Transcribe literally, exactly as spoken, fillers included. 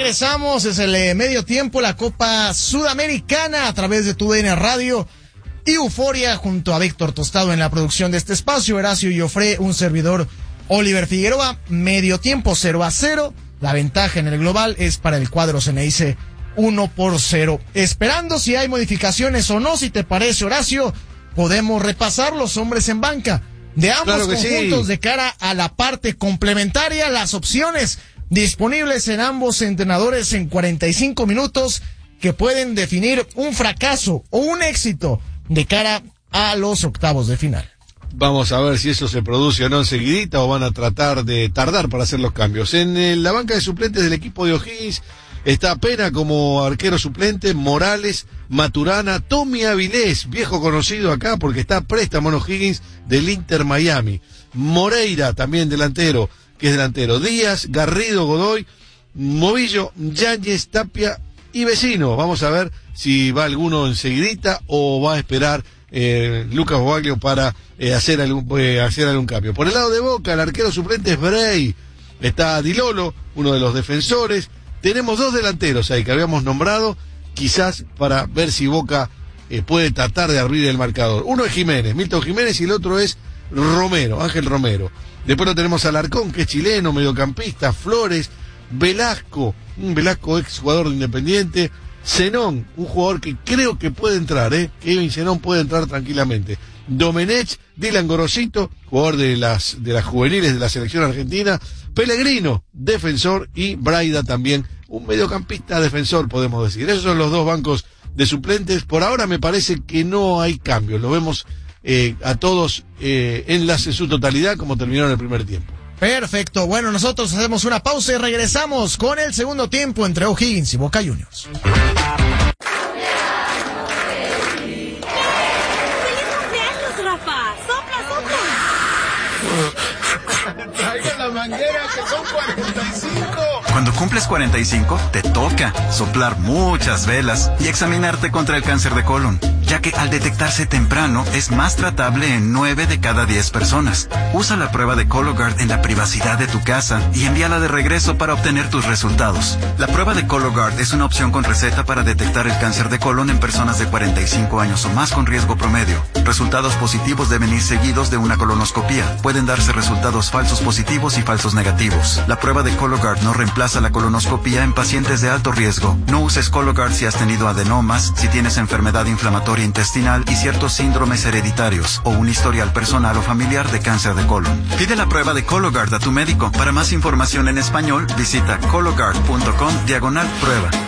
regresamos, es el eh, medio tiempo, la Copa Sudamericana a través de tu D N Radio y Euforia junto a Víctor Tostado en la producción de este espacio, Horacio Joffre, un servidor Oliver Figueroa, medio tiempo cero a cero, la ventaja en el global es para el cuadro Ceneice uno por cero. Esperando si hay modificaciones o no, si te parece, Horacio, podemos repasar los hombres en banca de ambos Claro que conjuntos sí. de cara a la parte complementaria, las opciones disponibles en ambos entrenadores en cuarenta y cinco minutos que pueden definir un fracaso o un éxito de cara a los octavos de final. Vamos a ver si eso se produce o no enseguidita o van a tratar de tardar para hacer los cambios. En eh, la banca de suplentes del equipo de O'Higgins está Pena como arquero suplente, Morales, Maturana, Tommy Avilés, viejo conocido acá porque está a préstamo en O'Higgins del Inter Miami. Moreira, también delantero, que es delantero. Díaz, Garrido, Godoy, Movillo, Yáñez, Tapia y Vecino. Vamos a ver si va alguno enseguidita o va a esperar eh, Lucas Boaglio para eh, hacer, algún, eh, hacer algún cambio. Por el lado de Boca, el arquero suplente es Bray. Está Dilolo, uno de los defensores. Tenemos dos delanteros ahí que habíamos nombrado, quizás para ver si Boca eh, puede tratar de abrir el marcador. Uno es Jiménez, Milton Jiménez, y el otro es Romero, Ángel Romero. Después lo tenemos a Alarcón, que es chileno, mediocampista, Flores, Velasco, un Velasco ex jugador de Independiente, Zenón, un jugador que creo que puede entrar, eh, Kevin Zenón puede entrar tranquilamente. Domenech, Dylan Gorosito, jugador de las de las juveniles de la selección argentina, Pellegrino, defensor, y Braida también, un mediocampista defensor, podemos decir. Esos son los dos bancos de suplentes. Por ahora me parece que no hay cambios, lo vemos eh, a todos eh, en, las, en su totalidad como terminó en el primer tiempo. Perfecto, bueno, nosotros hacemos una pausa y regresamos con el segundo tiempo entre O'Higgins y Boca Juniors. Traiga la manguera que son cuarenta y cinco. Cuando cumples cuarenta y cinco, te toca soplar muchas velas y examinarte contra el cáncer de colon, ya que al detectarse temprano es más tratable en nueve de cada diez personas. Usa la prueba de Cologuard en la privacidad de tu casa y envíala de regreso para obtener tus resultados. La prueba de Cologuard es una opción con receta para detectar el cáncer de colon en personas de cuarenta y cinco años o más con riesgo promedio. Resultados positivos deben ir seguidos de una colonoscopía. Pueden darse resultados falsos positivos y falsos negativos. La prueba de Cologuard no reemplaza la colonoscopía en pacientes de alto riesgo. No uses Cologuard si has tenido adenomas, si tienes enfermedad inflamatoria intestinal y ciertos síndromes hereditarios o un historial personal o familiar de cáncer de colon. Pide la prueba de Cologuard a tu médico. Para más información en español, visita cologuard punto com diagonal prueba.